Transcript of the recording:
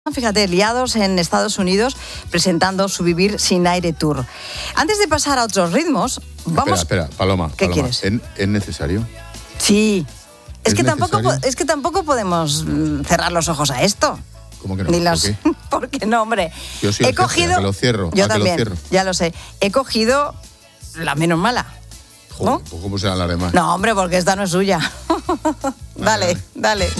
Fíjate, liados en Estados Unidos presentando su Vivir sin Aire Tour. Antes de pasar a otros ritmos, vamos... Espera, Paloma. ¿Qué Paloma, quieres? ¿Es necesario? Sí. Es que necesario? tampoco podemos cerrar los ojos a esto. ¿Cómo que no? Ni ¿Por los... qué? ¿Por qué no, hombre? Yo soy el jefe, ¿a que lo cierro? Yo ¿A que lo también, cierro? ya lo sé. He cogido la menos mala. Joder, ¿no? pues ¿cómo serán las demás? No, hombre, porque esta no es suya. Dale.